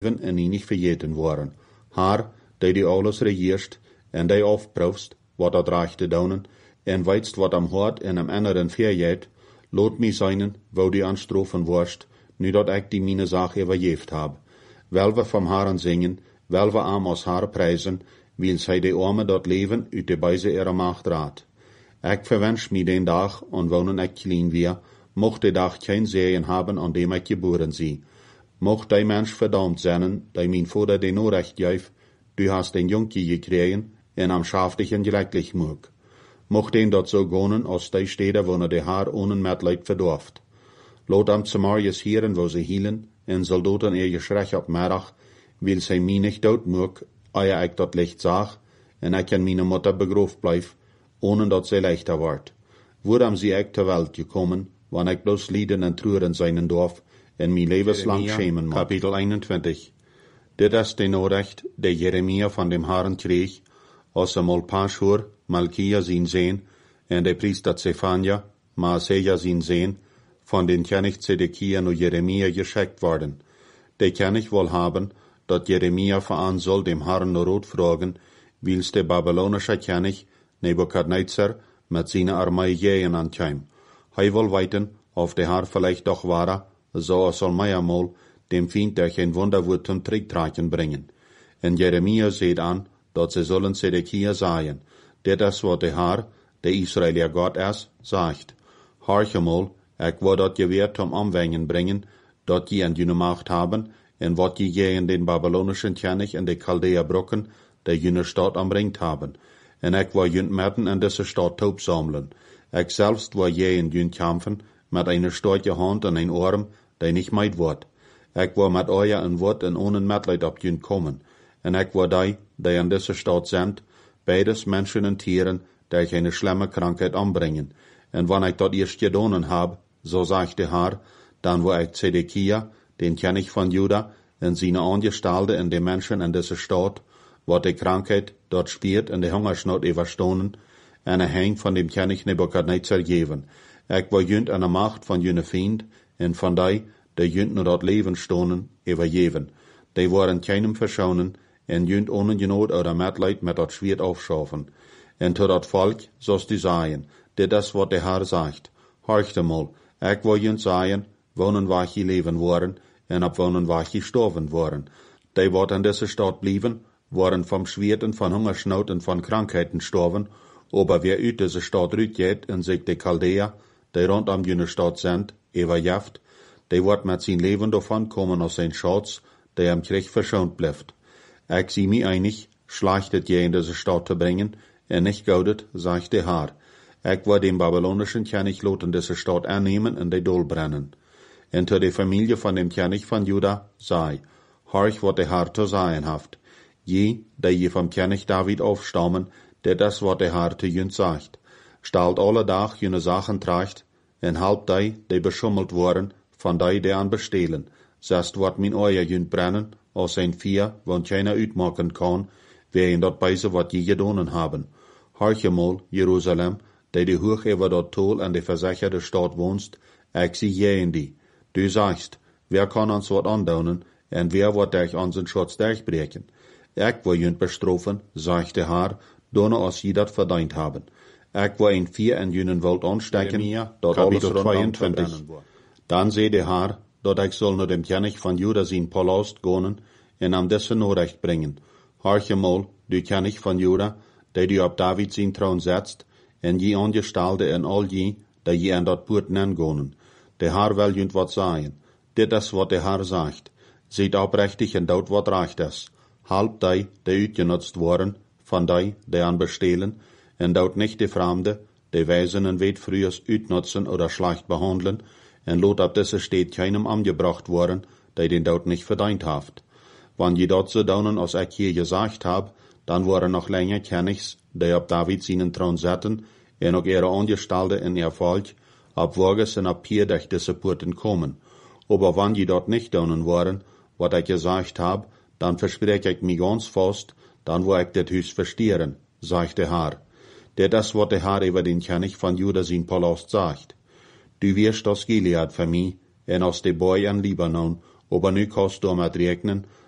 leven en die niet vergeten worden. Haar, die alles regierst, en die afproefst, wat dat recht te doen, en weitst wat am hart en am anderen vergeet, laat mij zijn, wo die anstrofen worst, nu dat ik die mine zaak overgeeft heb. Wel we vom Herren zingen, wel we am als haar prijzen, wil zij de arme dat leven uit de bijze ihrer macht raad. Ik verwens mij den dag, en wonen ik klein weer, mocht de dag geen zegen hebben aan dem ik geboren zie. Mocht die mens verdammt zijn, die mijn vader den Norecht geef, du hast den Jonkie gekregen, en am schaftigen gelecklich moek. Mocht den dat zo gonen, als die steden wonen de haar ohne metleid verdorft. Laat am Samariërs heren wo ze hielen, en zal doten ihr geschrech op middag, wil zij mij niet dood moek, eer ik dat licht zag, en ik in mijn moeder begroof blijf, ohne dat zij leichter wordt. Woedam zie ik ter welt gekomen, wanneer ik bloos lieden en treuren zijn dorf, en mijn levenslang schemen moet. Kapitel 21. Dit is de Norecht, die Jeremia van dem Herren kreeg, als mal Pashur, Malkia zijn zeen, en de priester Zephania, Maaseja zijn zeen, von den König Zedekia und Jeremia geschickt worden. De König wohl haben, dat Jeremia veran soll dem Herrn Rot fragen, wils der babylonische König Nebukadnezar mit seiner Armee jähen ankäm. Hij will weiten, auf der Herr vielleicht doch wahre, so er soll mij einmal dem Feind der geen Wunderwort zum Tricktraken bringen. En Jeremia seht an, dat ze sollen Zedekia sagen, dit is wat der Herr, der Israelier Gott is, sagt. Horch mal, ik wil dat je weer zum Anwenden bringen, dat je in jene Macht haben, en wat je gegen den babylonischen König en de Chaldea Brücken, der jene Stadt anbringt haben. En ik wil jene Metten in deze Stadt taub sammeln. Ik selbst wil je in jene kämpfen, mit einer starken Hand en een Arm, die nicht meid wordt. Ik wil met euer een woord en ohne Mitleid op jene kommen. En ik wil die in deze Stadt sind, beides Menschen en Tieren, die keine schlimme Krankheit anbringen. En wanneer ik dat eerst gedaan heb, so sagt der Herr, dann wo ich Zedekia, den König von Juda, en seine Angestellte en de Menschen in deze Stadt, wat de Krankheit dort spiert en de Hungersnot überstonen, en Hang von dem König Nebukadnezar geven. Ich wil jünt an der Macht von jene Feind, en von die jünt nur dort Leben stonen, übergeven. Die waren keinem verschonen, en jünt ohne Genot oder Mitleid mit dat Schwert aufschaffen. En zu dat Volk sollst du sagen, dit is wat der Herr sagt. Horcht mal, ich will jünt sagen, wonen waar je leven worden, en op wonen waar je gestorven worden. Die wat in deze Stadt blieben, waren vom Schwert en van Hungersnood en van Krankheiten gestorven, aber wer uit deze Stadt uitgeht en zich de Chaldea, die rondom jene Stadt sind, überjeft, die wordt met zijn leven davon kommen aus zijn Schatz, der am Krieg verschont blijft. Ich zie mich einig, schlachtet je in deze Stadt te bringen, en nicht goudet, sagt der Herr. Ich will den babylonischen König loten diese Stadt annehmen und die Dol brennen. Und zu der Familie von dem König von Juda sei, horch, wat der Herr zu sagen haft. Je, die vom König David aufstammen, der das, wat der Herr zu jünt sagt. Stalt alle Tag jene Sachen tracht, en halb die beschummelt worden, von die an bestehlen. Zest wat min euer jünt brennen, als ein Vier, wo keiner uitmaken kann, wer in dat beise wat je gedonen haben. Horch mal, Jerusalem, die hoch über dat Tol an de versicherte Stadt wohnst, ich zie je in die. Du sagst, wer kann uns wat andaunen, en wer wird dich an den Schutz durchbrechen? Ich will jünt bestrofen, sagt der Herr, donne als je dat verdient haben. Ich will ein Vier in jünen Welt anstecken, dat alles 22. Dann seh der Herr, dat ich soll nur dem König von Juda sein Palast gehen, en am dessen Norecht bringen. Horch mal, du König von Juda, der du op David sein Thron setzt, en je Angestellte en all je, die je an dat Poort nengonen. Der Herr will jünt wat sagen. Dit is wat der Herr sagt. Seht oprechtig en dout wat recht is. Halb die uitgenutzt worden, von die an bestehlen, en dout nicht die Fremde, die Weisen en weet frühers uitnutzen oder schlecht behandeln, en lot ab diese steht keinem angebracht worden, die den dout nicht verdient haft. Wann je dort so daunen, als ich hier gesagt hab, dann waren noch länger Königs, die op David seinen Thron zetten, en ook ihre Angestellte in ihr Volk, ab Woges en ab hier durch diese Porten kommen. Aber wann je dort nicht daunen waren, wat ich gesagt hab, dann versprech ich mich ganz fast, dann wo ich det Hus verstieren, sagt der Herr. Dit is wat der Herr über den König von Juda sein Palast sagt. Du wirst aus Gilead für mich, en aus de Boy an Libanon, aber nu kannst du mit rechnen,